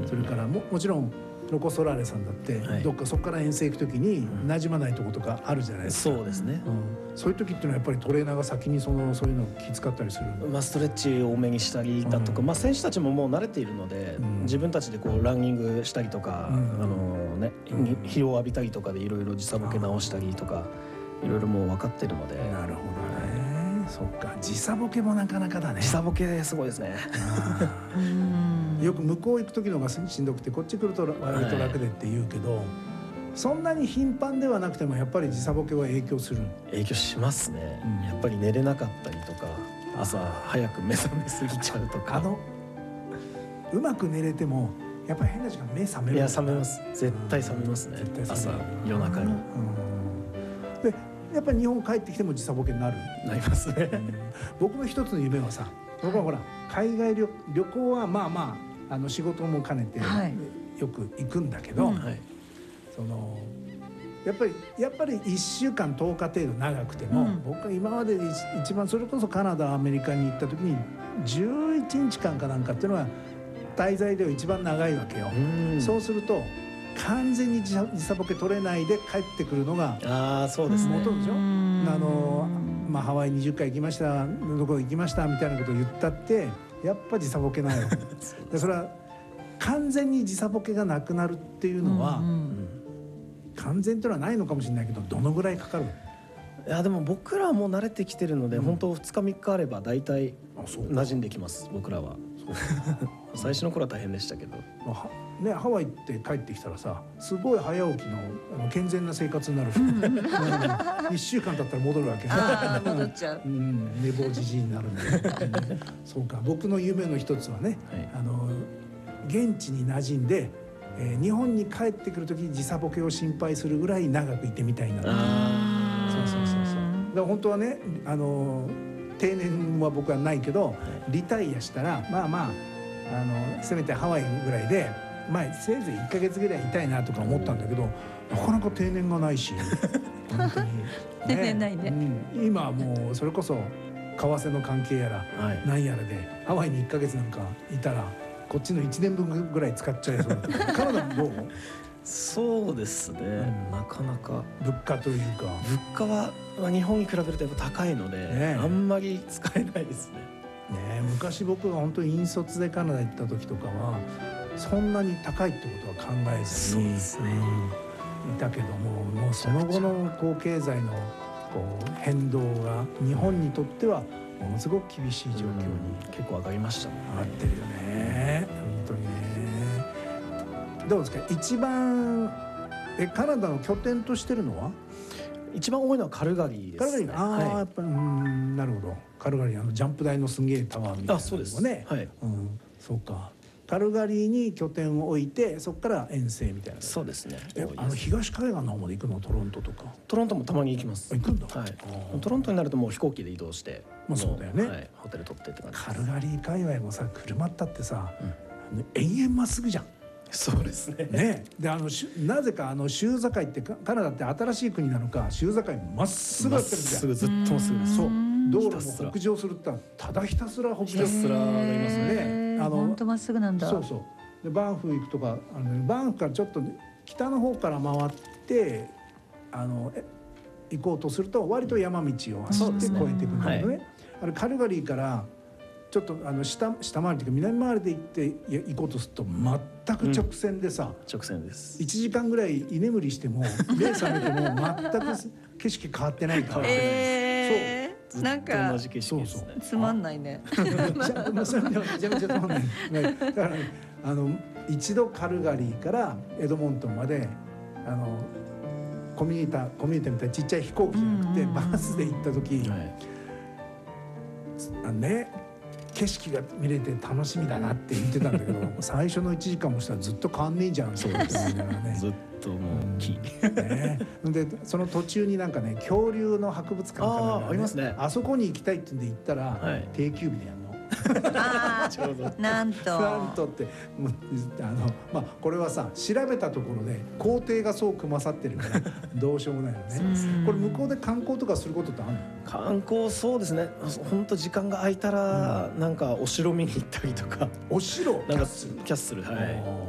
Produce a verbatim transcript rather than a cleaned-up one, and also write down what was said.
それからももちろんロコ・ソラーレさんだって、はい、どっかそこから遠征行く時に馴染まないとことかあるじゃないですか、 そうですね、 うん、そういう時っていうのはやっぱりトレーナーが先にそのそういうのを気遣ったりする、 まあ、ストレッチ多めにしたりだとか、うん、まあ、選手たちももう慣れているので、うん、自分たちでこうランニングしたりとか、うん、あのね、疲労を浴びたりとかでいろいろ時差ボケ直したりとかいろいろもう分かってるので。 なるほどね、そっか、時差ボケもなかなかだね。 時差ボケすごいですねよく向こう行く時の方がしんどくてこっち来ると割と楽でって言うけど、はい、そんなに頻繁ではなくてもやっぱり時差ボケは影響する。 影響しますね、うん、やっぱり寝れなかったりとか朝早く目覚めすぎちゃうとか、 あのうまく寝れてもやっぱり変な時間目覚める。 いや覚めます、絶対覚めますね、うん、朝夜中に、うん、 でやっぱり日本帰ってきても時差ボケになる。 なりますね、うん、 僕の一つの夢はさ、僕はほら海外 旅, 旅行はまあまああの仕事も兼ねてよく行くんだけど、はい、そのやっぱりやっぱりいっしゅうかんとおか程度長くても、うん、僕は今まで一番それこそカナダアメリカに行った時にじゅういちにちかんかなんかっていうのが滞在では一番長いわけよ。そうすると完全に時差ボケ取れないで帰ってくるのがあそうですね、 元でしょ。あの、まあ、ハワイにじゅっかい行きました、どこ行きましたみたいなことを言ったってやっぱ時差ボケないよでそれは完全に時差ボケがなくなるっていうのは、うんうん、完全というのはないのかもしれないけどどのぐらいかかる？ いやでも僕らはもう慣れてきてるので、うん、本当ふつかみっかあれば大体馴染んできます。僕らは最初の頃は大変でしたけど、 ね、ハワイって帰ってきたらさすごい早起き の, あの健全な生活になるいっしゅうかん経ったら戻るわけあ戻っちゃう、 うん、寝坊じじいになるんで、そうか、僕の夢の一つはね、はい、あの現地に馴染んで、えー、日本に帰ってくる時に時差ボケを心配するぐらい長くいてみたいな。あそうそうそうそう。だから本当はね、あの定年は僕はないけどリタイアしたらまあまあ、あのせめてハワイぐらいで、まあ、せいぜいいっかげつぐらいいたいなとか思ったんだけど、なかなか定年がないし本当に、ね、 定年ないね、 うん、今はもうそれこそ為替の関係やら、はい、なんやらでハワイにいっかげつなんかいたらこっちのいちねんぶんぐらい使っちゃいそうだカナダもどう？ そうですね、うん、なかなか物価というか物価は日本に比べるとやっぱ高いので、ね、あんまり使えないですね。 ね、昔僕が本当に引率でカナダ行った時とかはそんなに高いってことは考えずに、そうですね、いたけども、もうその後のこう経済のこう変動が日本にとってはものすごく厳しい状況に、うん、 結構上がりましたもんね。 上がってるよね、本当にね。どうですか、一番えカナダの拠点としてるのは？ 一番多いのはカルガリーです。 カルガリー、ああ、はい、やっぱり、うん、なるほど。カルガリー、あのジャンプ台のすげえタワーみたいなのね。あ、そうです。はい、うん、そうか。カルガリーに拠点を置いて、そこから遠征みたいな。 そうですね。 あの東海岸の方まで行くの？トロントとか。 トロントもたまに行きます。 行くんだ。 はい。トロントになるともう飛行機で移動して、 まあそうだよね。 はい、ホテル取ってって感じ。 カルガリー界隈もさ、車ったってさ、うん、延々まっすぐじゃん。 そうですね。 ね、であのなぜかあの州境ってカナダって新しい国なのか州境まっすぐやってるじゃん。 まっすぐずっとまっすぐです。そう。 道路も北上するってただひたすら北上。 ひたすらありますね。 あの本当まっすぐなんだ。 そうそう。でバンフ行くとか、あのバンフからちょっと北の方から回ってあの行こうとすると割と山道を走って越えていくんだけどね。あれカルガリーからちょっとあの 下, 下回りというか南回りで行って行こうとすると全く直線でさ、うん、 直線です。 いちじかんぐらい居眠りしても目覚めても全く景色変わってないから、 えー、そうなんか同じ景色ですね。 そうそうつまんないね。 めちゃめちゃつまんない。だからあの一度カルガリーからエドモントンまであのコミュニターコミュニティみたいなちっちゃい飛行機じゃなくてバスで行った時、はい、あのね。景色が見れて楽しみだなって言ってたんだけど最初のいちじかんもしたらずっと変わんねえじゃん。そうですね。 ずっともう木、 うんね、でその途中になんかね恐竜の博物館かなんか、ね、 あ, ありますね。 あそこに行きたいって言うんで行ったら、はい、定休日でやんの。 あちょうどなんとなんとってあの、まあ、これはさ調べたところで工程がそう組まさってるからどうしようもないよね。これ向こうで観光とかすることってあるの？ 観光そうですね。本当時間が空いたら、うん、なんかお城見に行ったりとか。 お城？ なんかキャッスル、はい。